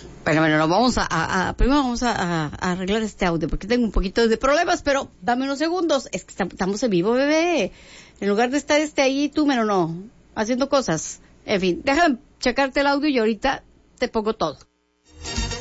Bueno, vamos primero vamos a arreglar este audio, porque tengo un poquito de problemas, pero dame unos segundos. Es que estamos en vivo, bebé. En lugar de estar ahí, tú, no, haciendo cosas. En fin, déjame checarte el audio y ahorita te pongo todo.